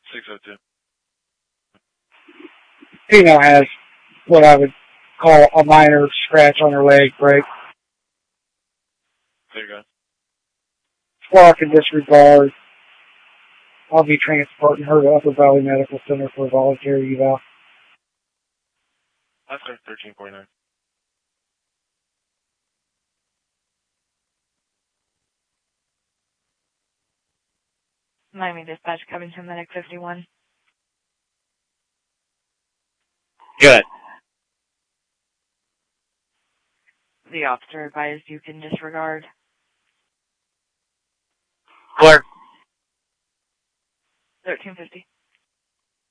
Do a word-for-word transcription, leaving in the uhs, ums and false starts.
six oh two. Female has what I would call a minor scratch on her leg, right? There you go. Spark in disregard. I'll be transporting her to Upper Valley Medical Center for a voluntary eval. That's thirteen forty-nine. Miami Dispatch, Covington Medic fifty-one. Good. The officer advised you can disregard. Clear. thirteen fifty.